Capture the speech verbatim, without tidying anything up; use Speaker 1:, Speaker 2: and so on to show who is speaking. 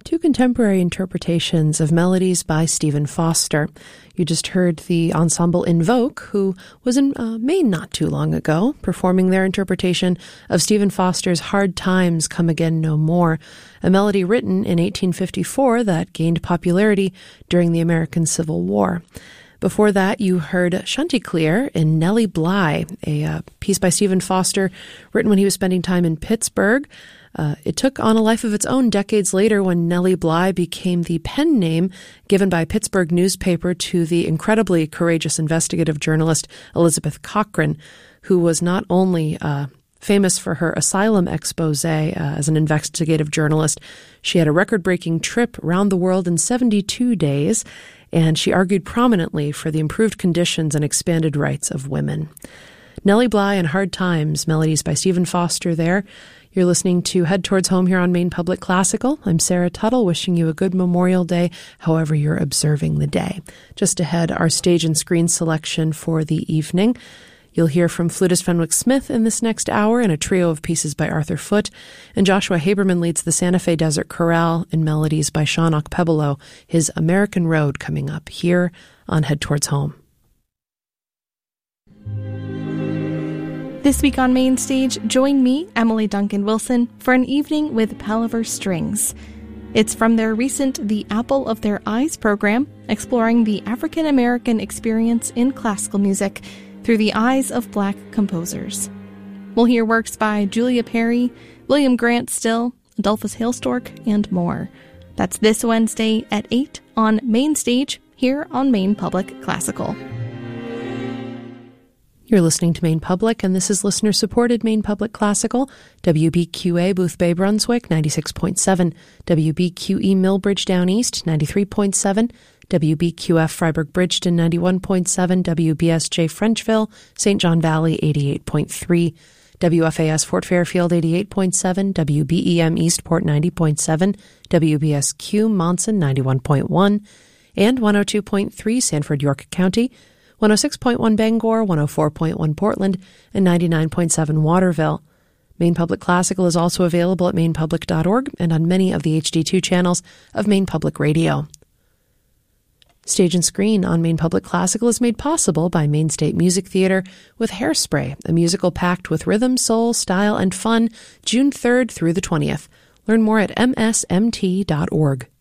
Speaker 1: two contemporary interpretations of melodies by Stephen Foster. You just heard the ensemble Invoke, who was in uh, Maine not too long ago, performing their interpretation of Stephen Foster's Hard Times Come Again No More, a melody written in eighteen fifty-four that gained popularity during the American Civil War. Before that, you heard Chanticleer in Nellie Bly, a uh, piece by Stephen Foster written when he was spending time in Pittsburgh. Uh, it took on a life of its own decades later when Nellie Bly became the pen name given by a Pittsburgh newspaper to the incredibly courageous investigative journalist Elizabeth Cochran, who was not only uh, famous for her asylum expose uh, as an investigative journalist, she had a record-breaking trip around the world in seventy-two days, and she argued prominently for the improved conditions and expanded rights of women. Nellie Bly and Hard Times, melodies by Stephen Foster there. You're listening to Head Towards Home here on Maine Public Classical. I'm Sarah Tuttle, wishing you a good Memorial Day, however you're observing the day. Just ahead, our stage and screen selection for the evening. You'll hear from flutist Fenwick Smith in this next hour and a trio of pieces by Arthur Foote. And Joshua Haberman leads the Santa Fe Desert Chorale in melodies by Sean Okpebolo, his American Road coming up here on Head Towards Home.
Speaker 2: This week on Main Stage, join me, Emily Duncan Wilson, for an evening with Palaver Strings. It's from their recent The Apple of Their Eyes program, exploring the African-American experience in classical music through the eyes of Black composers. We'll hear works by Julia Perry, William Grant Still, Adolphus Hailstork, and more. That's this Wednesday at eight on Main Stage here on Maine Public Classical.
Speaker 1: You're listening to Maine Public, and this is listener-supported Maine Public Classical, W B Q A Boothbay Brunswick, ninety-six point seven, W B Q E Millbridge Down East, ninety-three point seven, W B Q F Freiburg Bridgeton, ninety-one point seven, W B S J Frenchville, Saint John Valley, eighty-eight point three, W F A S Fort Fairfield, eighty-eight point seven, W B E M Eastport, ninety point seven, W B S Q Monson, ninety-one point one, and one oh two point three Sanford, York County, one oh six point one Bangor, one oh four point one Portland, and ninety-nine point seven Waterville. Maine Public Classical is also available at maine public dot org and on many of the H D two channels of Maine Public Radio. Stage and Screen on Maine Public Classical is made possible by Maine State Music Theater with Hairspray, a musical packed with rhythm, soul, style, and fun, June third through the twentieth. Learn more at m s m t dot org.